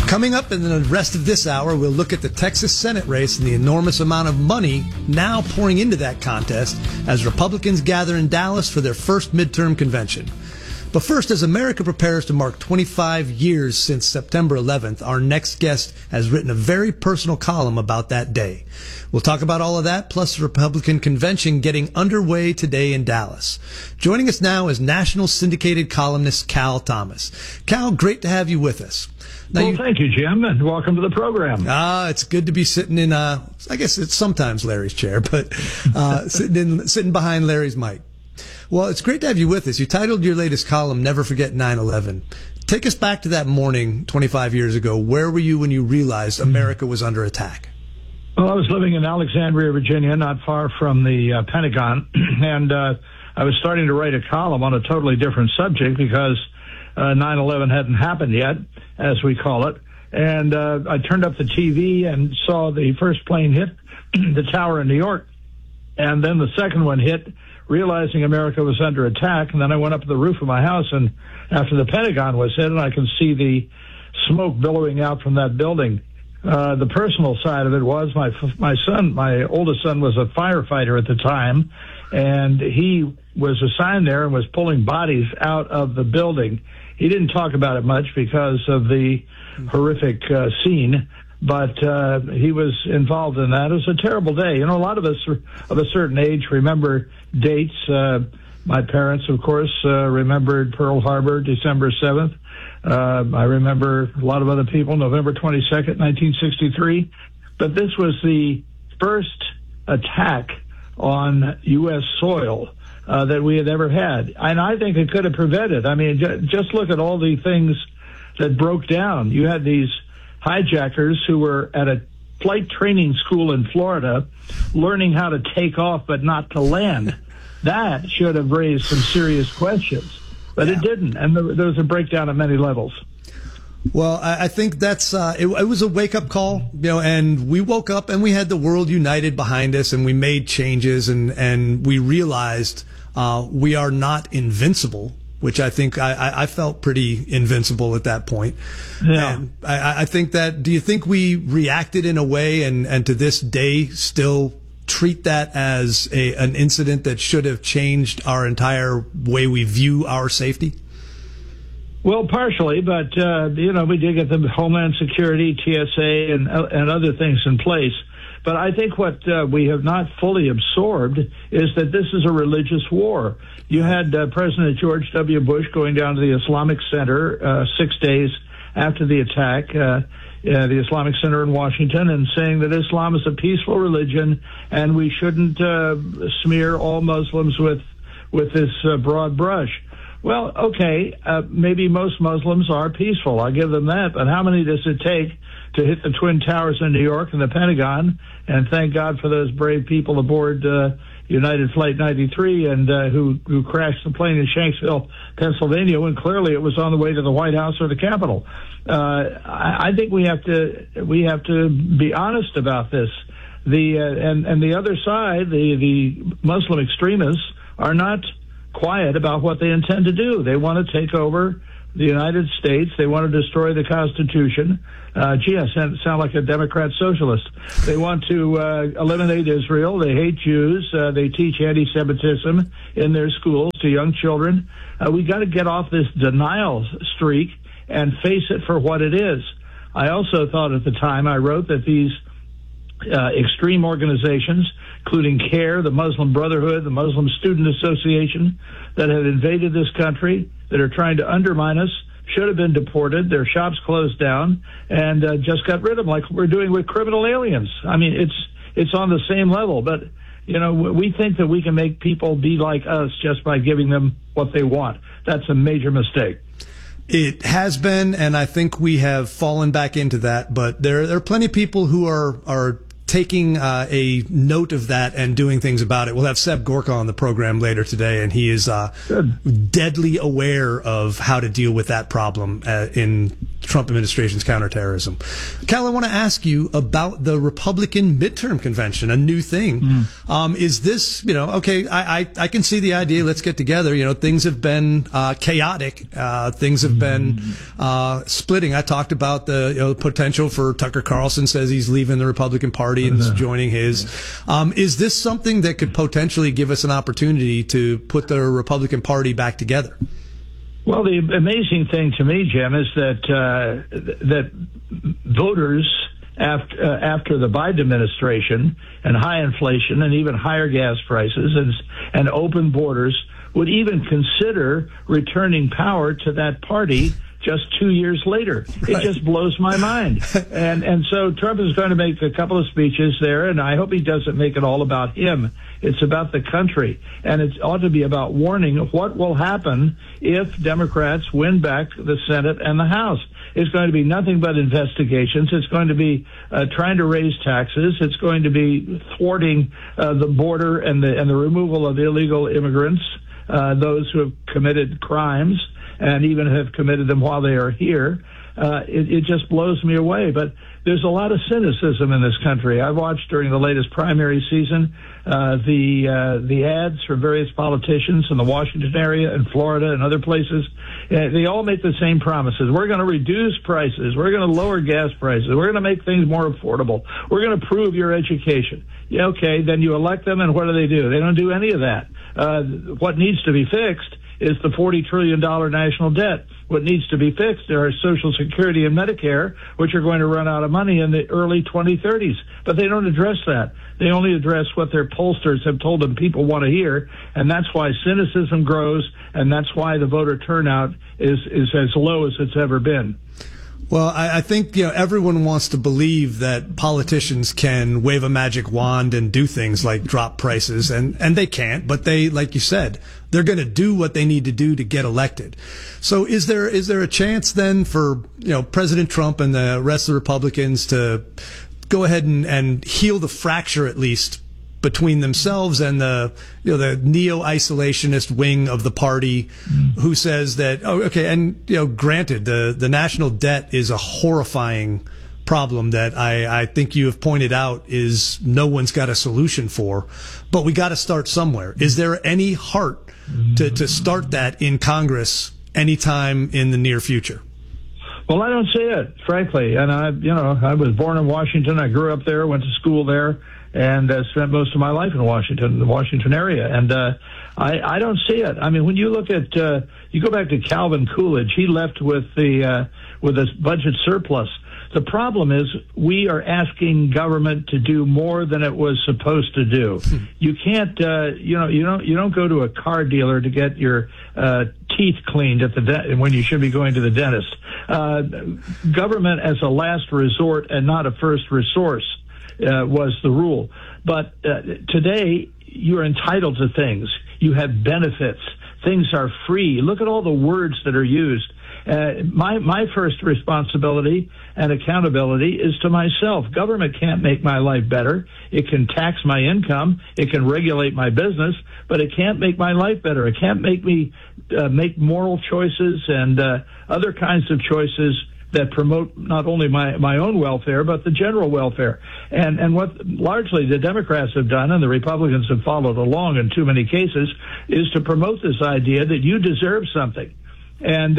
Coming up in the rest of this hour, we'll look at the Texas Senate race and the enormous amount of money now pouring into that contest as Republicans gather in Dallas for their first midterm convention. But first, as America prepares to mark 25 years since September 11th, our next guest has written a very personal column about that day. We'll talk about all of that, plus the Republican convention getting underway today in Dallas. Joining us now is national syndicated columnist Cal Thomas. Cal, great to have you with us. Now thank you, Jim, and welcome to the program. It's good to be sitting in, I guess it's sometimes Larry's chair, but sitting behind Larry's mic. Well, it's great to have you with us. You titled your latest column, Never Forget 9/11. Take us back to that morning 25 years ago. Where were you when you realized America was under attack? Well, I was living in Alexandria, Virginia, not far from the Pentagon, and I was starting to write a column on a totally different subject because 9/11 hadn't happened yet, as we call it. And I turned up the TV and saw the first plane hit the tower in New York, and then the second one hit, realizing America was under attack. And then I went up to the roof of my house, and after the Pentagon was hit, and I could see the smoke billowing out from that building. The personal side of it was my oldest son was a firefighter at the time, and he was assigned there and was pulling bodies out of the building. He didn't talk about it much because of the horrific scene, but he was involved in that. It was a terrible day. You know, a lot of us of a certain age remember dates. My parents, of course, remembered Pearl Harbor, December 7th. I remember a lot of other people, November 22nd, 1963. But this was the first attack on U.S. soil that we had ever had. And I think it could have prevented. I mean, just look at all the things that broke down. You had these hijackers who were at a flight training school in Florida learning how to take off but not to land. That should have raised some serious questions, but it didn't. And there was a breakdown at many levels. Well, I think that's it was a wake-up call, you know, and we woke up and we had the world united behind us, and we made changes, and we realized we are not invincible, which I think I felt pretty invincible at that point. Yeah. And I think that, do you think we reacted in a way and to this day still treat that as an incident that should have changed our entire way we view our safety? Well, partially, but, we did get the Homeland Security, TSA, and other things in place. But I think what we have not fully absorbed is that this is a religious war. You had President George W. Bush going down to the Islamic Center 6 days after the attack, the Islamic Center in Washington, and saying that Islam is a peaceful religion and we shouldn't smear all Muslims with this broad brush. Well, okay, maybe most Muslims are peaceful. I'll give them that. But how many does it take to hit the Twin Towers in New York and the Pentagon? And thank God for those brave people aboard United Flight 93 and who crashed the plane in Shanksville, Pennsylvania, when clearly it was on the way to the White House or the Capitol. I think we have to be honest about this. And the other side, the Muslim extremists, are not quiet about what they intend to do. They want to take over the United States. They want to destroy the Constitution. I sound like a Democrat socialist. They want to eliminate Israel. They hate Jews. They teach anti-Semitism in their schools to young children. We got to get off this denial streak and face it for what it is. I also thought at the time I wrote that these extreme organizations, including CARE, the Muslim Brotherhood, the Muslim Student Association, that have invaded this country, that are trying to undermine us, should have been deported. Their shops closed down and just got rid of them, like we're doing with criminal aliens. I mean, it's on the same level. But, we think that we can make people be like us just by giving them what they want. That's a major mistake. It has been, and I think we have fallen back into that. But there are plenty of people who are taking a note of that and doing things about it. We'll have Seb Gorka on the program later today, and he is deadly aware of how to deal with that problem Trump administration's counterterrorism. Cal, I want to ask you about the Republican midterm convention, a new thing. Is this, okay, I can see the idea, let's get together. Things have been chaotic. Things have been splitting. I talked about the potential for Tucker Carlson says he's leaving the Republican Party and is joining his. Is this something that could potentially give us an opportunity to put the Republican Party back together? Well, the amazing thing to me, Jim, is that voters after the Biden administration and high inflation and even higher gas prices and open borders would even consider returning power to that party just 2 years later. Right. It just blows my mind. And so Trump is going to make a couple of speeches there, and I hope he doesn't make it all about him. It's about the country, and it ought to be about warning what will happen if Democrats win back the Senate and the House. It's going to be nothing but investigations. It's going to be trying to raise taxes. It's going to be thwarting the border and the removal of illegal immigrants, those who have committed crimes and even have committed them while they are here. It just blows me away. But there's a lot of cynicism in this country. I watched during the latest primary season the ads from various politicians in the Washington area and Florida and other places. They all make the same promises. We're going to reduce prices. We're going to lower gas prices. We're going to make things more affordable. We're going to improve your education. Yeah, okay, then you elect them, and what do? They don't do any of that. What needs to be fixed is the $40 trillion national debt. What needs to be fixed are Social Security and Medicare, which are going to run out of money in the early 2030s. But they don't address that. They only address what their pollsters have told them people want to hear, and that's why cynicism grows, and that's why the voter turnout is as low as it's ever been. Well, I think everyone wants to believe that politicians can wave a magic wand and do things like drop prices, and they can't. But they, like you said, they're going to do what they need to do to get elected. So, is there a chance then for President Trump and the rest of the Republicans to go ahead and heal the fracture at least between themselves and the neo-isolationist wing of the party who says that, granted, the national debt is a horrifying problem that I think you have pointed out is no one's got a solution for, but we got to start somewhere. Is there any heart to start that in Congress anytime in the near future? Well, I don't see it, frankly. And I was born in Washington. I grew up there, went to school there, and spent most of my life in Washington, the Washington area. And I don't see it. I mean, when you look at, you go back to Calvin Coolidge, he left with a budget surplus. The problem is we are asking government to do more than it was supposed to do. You can't, you don't go to a car dealer to get your teeth cleaned at when you should be going to the dentist. Government as a last resort and not a first resource was the rule. But today you're entitled to things. You have benefits. Things are free. Look at all the words that are used. My first responsibility and accountability is to myself. Government can't make my life better. It can tax my income. It can regulate my business, but it can't make my life better. It can't make me make moral choices and other kinds of choices that promote not only my own welfare, but the general welfare. And what largely the Democrats have done, and the Republicans have followed along in too many cases, is to promote this idea that you deserve something. And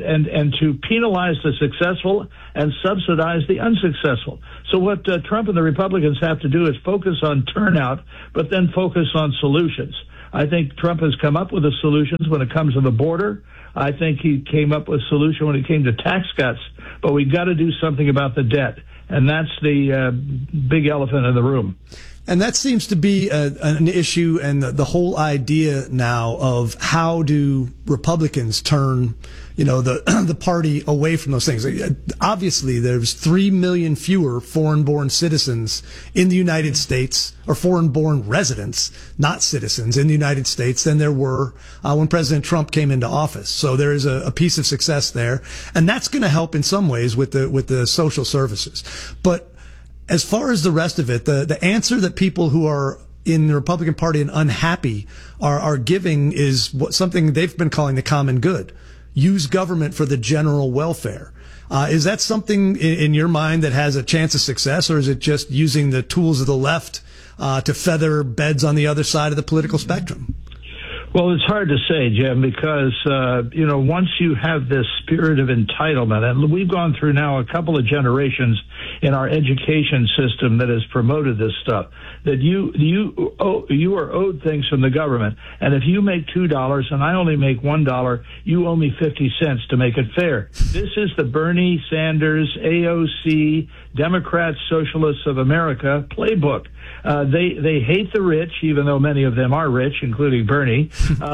to penalize the successful and subsidize the unsuccessful. So what Trump and the Republicans have to do is focus on turnout, but then focus on solutions. I think Trump has come up with the solutions when it comes to the border. I think he came up with a solution when it came to tax cuts, but we've got to do something about the debt, and that's the big elephant in the room. And that seems to be an issue, and the whole idea now of how do Republicans turn, the party away from those things. Obviously, there's 3 million fewer foreign-born citizens in the United States, or foreign-born residents, not citizens, in the United States than there were when President Trump came into office. So there is a piece of success there, and that's going to help in some ways with the social services. But as far as the rest of it, the answer that people who are in the Republican Party and unhappy are giving is something they've been calling the common good. use government for the general welfare. Is that something in your mind that has a chance of success, or is it just using the tools of the left to feather beds on the other side of the political spectrum? Well, it's hard to say, Jim, because, once you have this spirit of entitlement, and we've gone through now a couple of generations in our education system that has promoted this stuff, that you are owed things from the government. And if you make $2 and I only make $1, you owe me 50 cents to make it fair. This is the Bernie Sanders, AOC, Democrats, Socialists of America playbook. They hate the rich, even though many of them are rich, including Bernie.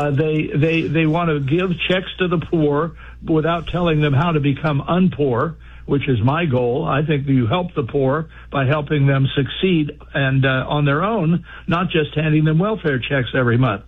They want to give checks to the poor without telling them how to become unpoor, which is my goal. I think that you help the poor by helping them succeed and on their own, not just handing them welfare checks every month.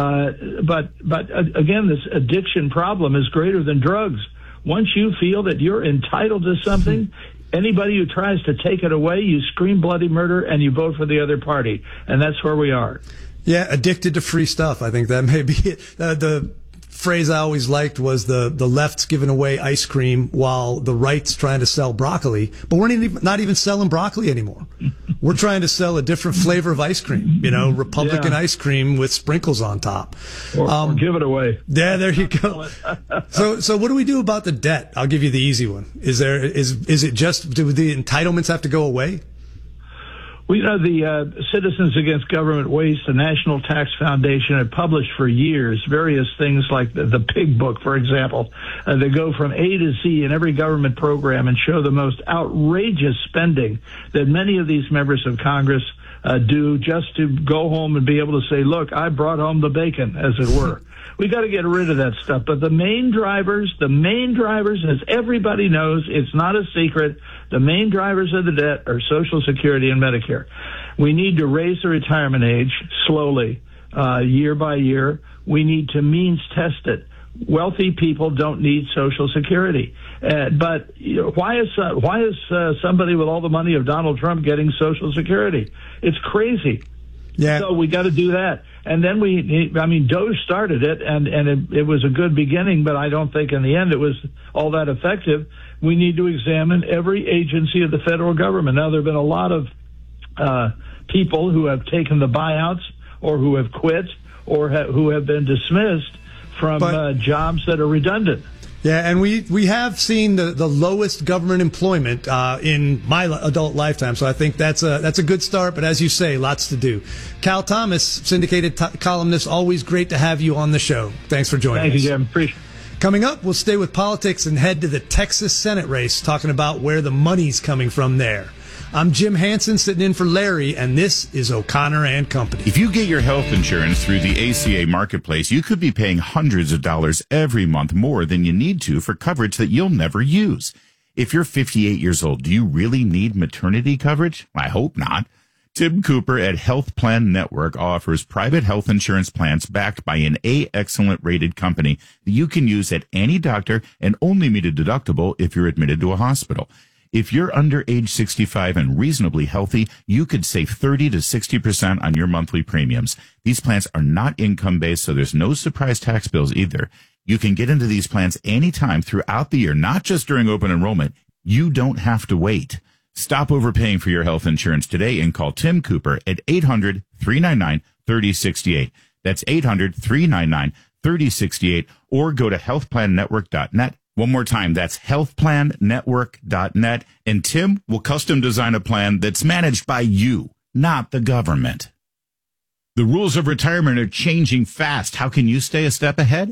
But again, this addiction problem is greater than drugs. Once you feel that you're entitled to something, anybody who tries to take it away, you scream bloody murder and you vote for the other party. And that's where we are. Yeah, addicted to free stuff. I think that may be it. The phrase I always liked was the left's giving away ice cream while the right's trying to sell broccoli. But we're not even selling broccoli anymore. We're trying to sell a different flavor of ice cream, Republican ice cream with sprinkles on top. Or give it away. Yeah, there you go. So what do we do about the debt? I'll give you the easy one. Is it just, do the entitlements have to go away? Well, the Citizens Against Government Waste, the National Tax Foundation, have published for years various things like the Pig Book, for example. They go from A to Z in every government program and show the most outrageous spending that many of these members of Congress do just to go home and be able to say, look, I brought home the bacon, as it were. We got to get rid of that stuff. But the main drivers, as everybody knows, it's not a secret, the main drivers of the debt are Social Security and Medicare. We need to raise the retirement age slowly, year by year. We need to means test it. Wealthy people don't need Social Security. But why is somebody with all the money of Donald Trump getting Social Security? It's crazy. Yeah. So we got to do that. And then DOGE started it, and it was a good beginning, but I don't think in the end it was all that effective. We need to examine every agency of the federal government. Now, there have been a lot of people who have taken the buyouts or who have quit or who have been dismissed from jobs that are redundant. Yeah, and we have seen the lowest government employment in my adult lifetime, so I think that's a good start. But as you say, lots to do. Cal Thomas, syndicated columnist, always great to have you on the show. Thanks for joining us. Thank you, Jim. Appreciate it. Coming up, we'll stay with politics and head to the Texas Senate race, talking about where the money's coming from there. I'm Jim Hansen, sitting in for Larry, and this is O'Connor and Company. If you get your health insurance through the ACA Marketplace, you could be paying hundreds of dollars every month more than you need to for coverage that you'll never use. If you're 58 years old, do you really need maternity coverage? I hope not. Tim Cooper at Health Plan Network offers private health insurance plans backed by an A-Excellent rated company that you can use at any doctor and only meet a deductible if you're admitted to a hospital. If you're under age 65 and reasonably healthy, you could save 30 to 60% on your monthly premiums. These plans are not income-based, so there's no surprise tax bills either. You can get into these plans anytime throughout the year, not just during open enrollment. You don't have to wait. Stop overpaying for your health insurance today and call Tim Cooper at 800-399-3068. That's 800-399-3068, or go to healthplannetwork.net. One more time, that's healthplannetwork.net, and Tim will custom design a plan that's managed by you, not the government. The rules of retirement are changing fast. How can you stay a step ahead?